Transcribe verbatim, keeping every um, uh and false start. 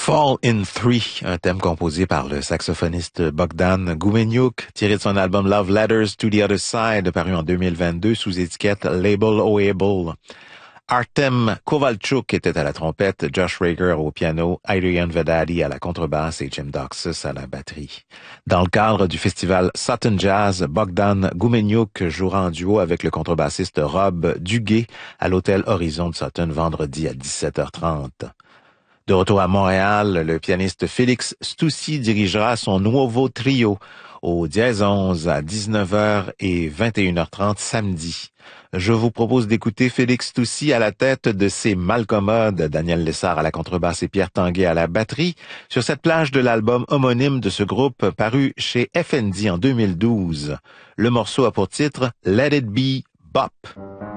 Fall in Three, un thème composé par le saxophoniste Bogdan Goumenyuk, tiré de son album Love Letters to the Other Side, paru en deux mille vingt-deux sous étiquette Label O-Able. Artem Kovalchuk était à la trompette, Josh Rager au piano, Adrian Vedadi à la contrebasse et Jim Doxus à la batterie. Dans le cadre du festival Sutton Jazz, Bogdan Goumenyuk jouera en duo avec le contrebassiste Rob Duguay à l'hôtel Horizon de Sutton vendredi à dix-sept heures trente. De retour à Montréal, le pianiste Félix Stoussi dirigera son nouveau trio au Dièse onze à dix-neuf heures et vingt et une heures trente samedi. Je vous propose d'écouter Félix Stoussi à la tête de ses Malcommodes, Daniel Lessard à la contrebasse et Pierre Tanguay à la batterie, sur cette plage de l'album homonyme de ce groupe paru chez F N D en deux mille douze. Le morceau a pour titre Let It Be Bop.